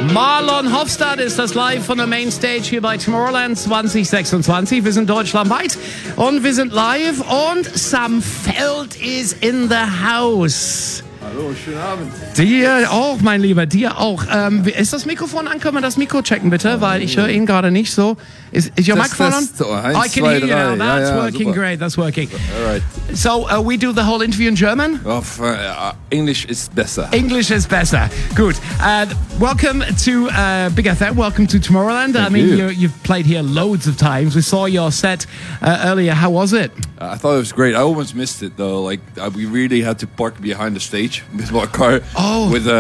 Marlon Hofstadt ist das live von der Mainstage hier bei Tomorrowland 2026. Wir sind deutschlandweit und wir sind live und Sam Feld is in the house. Hallo, schönen Abend. Dir auch, mein Lieber, dir auch. Ist das Mikrofon an? Können wir das Mikro checken, bitte? Weil ich höre ihn gerade nicht so. Is your microphone on? So, I can hear you now. That's working super. great. That's working. All right. So, we do the whole interview in German? English is better. English is better. Good. Welcome to Big FM. Welcome to Tomorrowland. Thank you. You've played here loads of times. We saw your set earlier. How was it? I thought it was great. I almost missed it though. We really had to park behind the stage with my car. Oh. With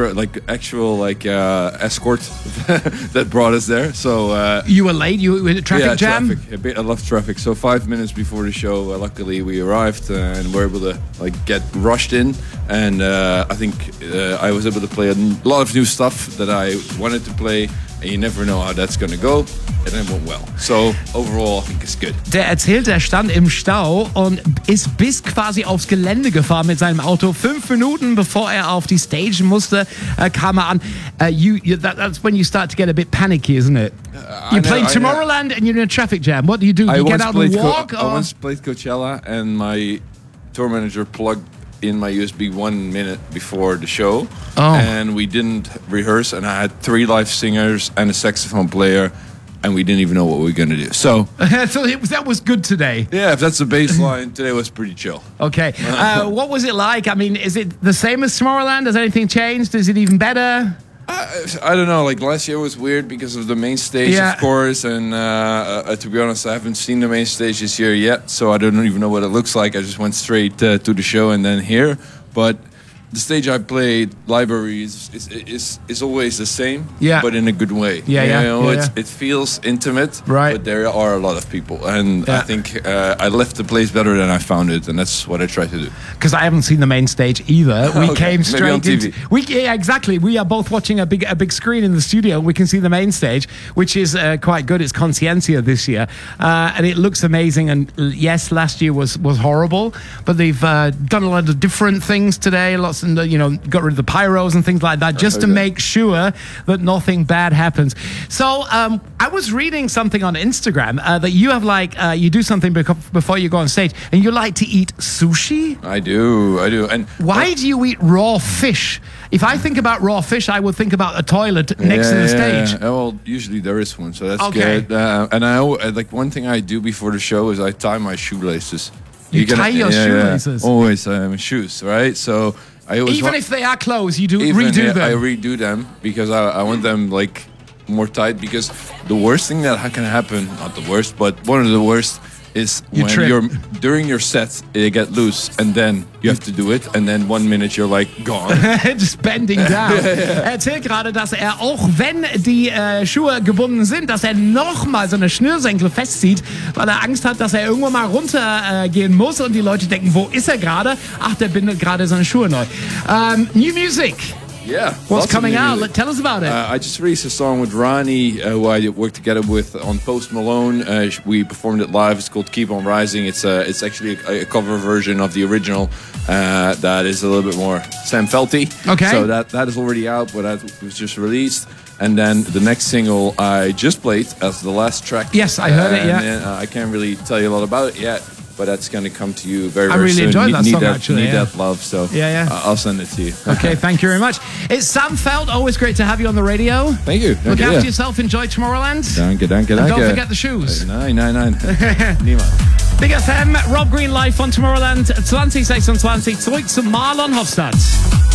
actual escort that brought us there. So you were late. You were in a traffic jam. Traffic. I love traffic. So 5 minutes before the show, luckily we arrived and were able to get rushed in. And I think I was able to play a lot of new stuff that I wanted to play. And you never know how that's going to go. And it went well. So overall, I think it's good. Der erzählt, er stand im Stau und ist bis quasi aufs Gelände gefahren mit seinem Auto. 5 Minuten bevor er auf die Stage musste, kam er an. That's when you start to get a bit panicky, isn't it? You're playing Tomorrowland and you're in a traffic jam. What do? You get out and walk? I once played Coachella and my tour manager plugged in my USB 1 minute before the show. Oh. And we didn't rehearse, and I had 3 live singers and a saxophone player, and we didn't even know what we were going to do. So, that was good today. Yeah, if that's the baseline, today was pretty chill. Okay. What was it like? I mean, is it the same as Tomorrowland? Has anything changed? Is it even better? I don't know. Last year was weird because of the main stage, of course. And to be honest, I haven't seen the main stage this year yet, so I don't even know what it looks like. I just went straight to the show and then here. But the stage I played, Library, is always the same, but in a good way. It feels intimate, right? But there are a lot of people, and I think I left the place better than I found it, and that's what I try to do. Because I haven't seen the main stage either. We came straight on TV. Exactly. We are both watching a big screen in the studio. We can see the main stage, which is quite good. It's Conciencia this year, and it looks amazing. And yes, last year was horrible, but they've done a lot of different things today. Lots and got rid of the pyros and things like that, just to make sure that nothing bad happens. So I was reading something on Instagram that you have you do something before you go on stage, and you like to eat sushi. I do. And why do you eat raw fish? If I think about raw fish, I would think about a toilet next to the stage. Yeah. Well, usually there is one, so that's good. And I one thing I do before the show is I tie my shoelaces. You tie your shoelaces? Always shoes, right? So even if they are closed, you redo them. I redo them because I want them more tight. Because the worst thing that can happen, not the worst, but one of the worst, is when during your set they get loose and then you have to do it and then 1 minute you're gone. Just bending down. Er erzählt gerade, dass er auch wenn die Schuhe gebunden sind, dass er nochmal so eine Schnürsenkel festzieht, weil er Angst hat, dass er irgendwann mal runtergehen muss und die Leute denken, wo ist er gerade? Ach, der bindet gerade seine Schuhe neu. New music. Yeah. What's coming out? Tell us about it. I just released a song with Ronnie, who I worked together with on Post Malone. We performed it live. It's called Keep On Rising. It's actually a cover version of the original that is a little bit more Sam Felty. Okay. So that is already out, but that was just released. And then the next single I just played as the last track. Yes, I heard it, yeah. And I can't really tell you a lot about it yet. But that's going to come to you very, very soon. I really enjoyed that song, actually. Need that love, so I'll send it to you. Okay, thank you very much. It's Sam Feld. Always great to have you on the radio. Thank you. Look after yourself. Enjoy Tomorrowland. Danke. And don't forget the shoes. Nein. Niemand. Big FM, Rob Green live von Tomorrowland 2026. Zurück zu Marlon Hofstadt.